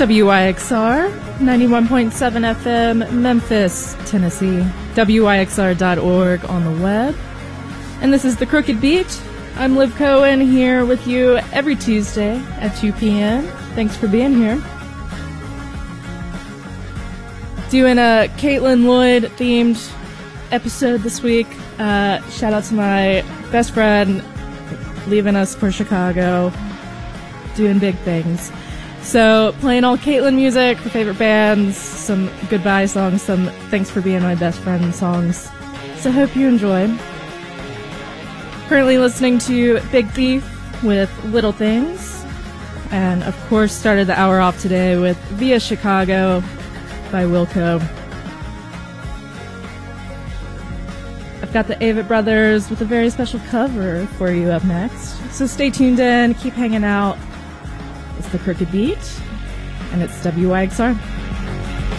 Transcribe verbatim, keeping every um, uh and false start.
W Y X R, ninety-one point seven F M, Memphis, Tennessee. W Y X R dot org on the web. And this is The Crooked Beat. I'm Liv Cohen here with you every Tuesday at two p.m. Thanks for being here. Doing a Caitlin Lloyd themed episode this week. Uh, shout out to my best friend leaving us for Chicago, doing big things. So playing all Caitlin music, her favorite bands, some goodbye songs, some thanks for being my best friend songs. So hope you enjoy. Currently listening to Big Thief with Little Things, and of course started the hour off today with Via Chicago by Wilco. I've got the Avett Brothers with a very special cover for you up next. So stay tuned in, keep hanging out. It's The Crooked Beat, and it's W Y X R.